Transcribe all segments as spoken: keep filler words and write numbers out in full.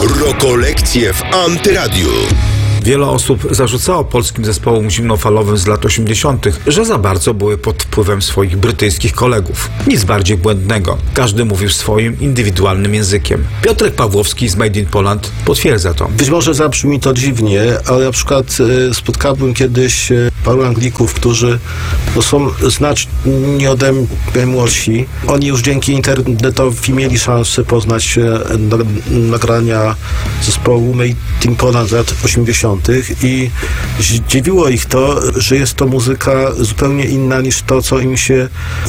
Rokolekcje w Antyradiu. Wiele osób zarzucało polskim zespołom zimnofalowym z lat osiemdziesiątych, że za bardzo były pod wpływem swoich brytyjskich kolegów. Nic bardziej błędnego. Każdy mówił swoim indywidualnym językiem. Piotrek Pawłowski z Made in Poland potwierdza to. Być może zabrzmi to dziwnie, ale na przykład e, spotkałem kiedyś e, paru Anglików, którzy no, są znacznie ode mnie młodsi. Oni już dzięki internetowi mieli szansę poznać e, na, nagrania zespołu Made in Poland z lat osiemdziesiątych. I zdziwiło ich to, że jest to muzyka zupełnie inna niż to, co im się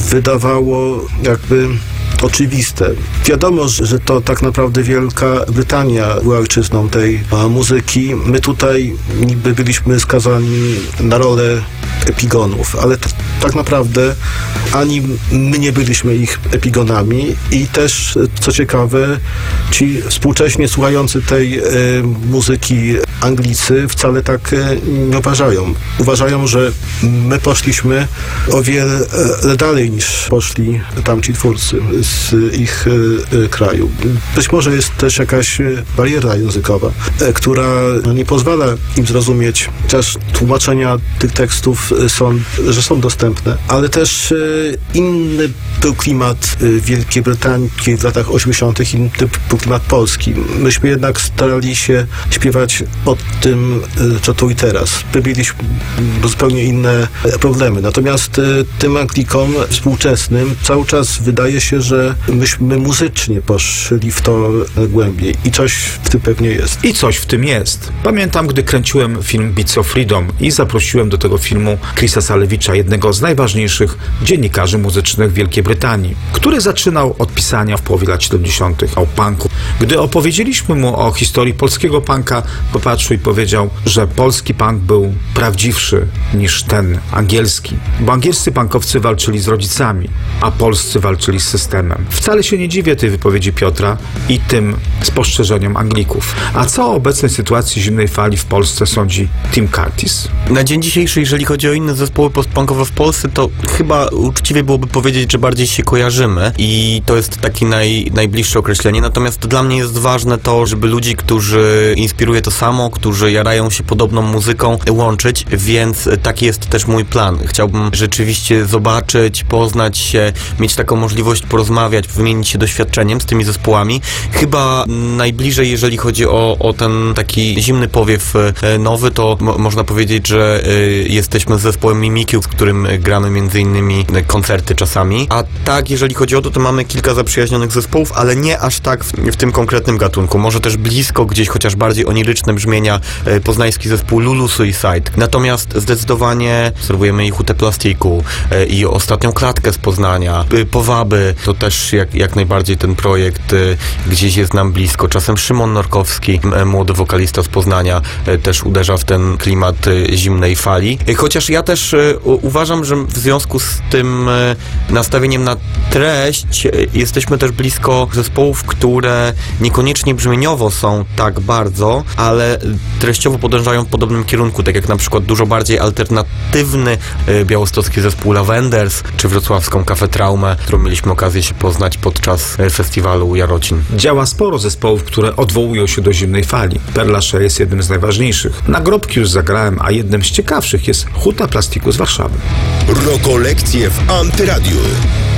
wydawało jakby oczywiste. Wiadomo, że to tak naprawdę Wielka Brytania była ojczyzną tej muzyki. My tutaj niby byliśmy skazani na rolę epigonów, ale t- tak naprawdę ani my nie byliśmy ich epigonami i też, co ciekawe, ci współcześnie słuchający tej e, muzyki Anglicy wcale tak e, nie uważają. Uważają, że my poszliśmy o wiele dalej niż poszli tamci twórcy z ich e, kraju. Być może jest też jakaś bariera językowa, e, która nie pozwala im zrozumieć, chociaż tłumaczenia tych tekstów są, że są dostępne, ale też e, inny był klimat e, Wielkiej Brytanii w latach osiemdziesiątych, inny był klimat polski. Myśmy jednak starali się śpiewać o tym, e, co tu i teraz. My mieliśmy zupełnie inne problemy. Natomiast e, tym Anglikom współczesnym cały czas wydaje się, że myśmy muzycznie poszli w to głębiej i coś w tym pewnie jest. I coś w tym jest. Pamiętam, gdy kręciłem film Beats of Freedom i zaprosiłem do tego filmu Chrisa Salewicza, jednego z najważniejszych dziennikarzy muzycznych Wielkiej Brytanii, który zaczynał od pisania w połowie lat siedemdziesiątych o punku. Gdy opowiedzieliśmy mu o historii polskiego punka, popatrzył i powiedział, że polski punk był prawdziwszy niż ten angielski, bo angielscy punkowcy walczyli z rodzicami, a polscy walczyli z systemem. Wcale się nie dziwię tej wypowiedzi Piotra i tym spostrzeżeniom Anglików. A co o obecnej sytuacji zimnej fali w Polsce sądzi Tim Curtis? Na dzień dzisiejszy, jeżeli chodzi o inne zespoły postpunkowe w Polsce, to chyba uczciwie byłoby powiedzieć, że bardziej się kojarzymy i to jest takie naj, najbliższe określenie. Natomiast dla mnie jest ważne to, żeby ludzi, którzy inspiruje to samo, którzy jarają się podobną muzyką, łączyć, więc taki jest też mój plan. Chciałbym rzeczywiście zobaczyć, poznać się, mieć taką możliwość porozmawiać, wymienić się doświadczeniem z tymi zespołami. Chyba najbliżej, jeżeli chodzi o, o ten taki zimny powiew nowy, to mo- można powiedzieć, że y, jesteśmy z zespołem Mimikyu, z którym gramy między innymi koncerty czasami. A tak, jeżeli chodzi o to, to mamy kilka zaprzyjaźnionych zespołów, ale nie aż tak w, w tym konkretnym gatunku. Może też blisko, gdzieś chociaż bardziej oniryczne brzmienia, y, poznański zespół Lulu Suicide. Natomiast zdecydowanie obserwujemy i Hutę Plastiku, y, i ostatnią Klatkę z Poznania, y, Powaby, to też jak, jak najbardziej ten projekt y, gdzieś jest nam blisko. Czasem Szymon Norkowski, y, młody wokalista z Poznania, y, też uderza w ten klimat y, zimnej fali. Y, chociaż ja też y, uważam, że w związku z tym y, nastawieniem na treść y, jesteśmy też blisko zespołów, które niekoniecznie brzmieniowo są tak bardzo, ale treściowo podążają w podobnym kierunku, tak jak na przykład dużo bardziej alternatywny y, białostocki zespół Lavenders, czy wrocławską Café Traumę, którą mieliśmy okazję się poznać podczas y, festiwalu Jarocin. Działa sporo zespołów, które odwołują się do zimnej fali. Perlasze jest jednym z najważniejszych. Nagrobki już zagrałem, a jednym z ciekawszych jest Huta Plastiku z Warszawy. Rokolekcje w Antyradiu.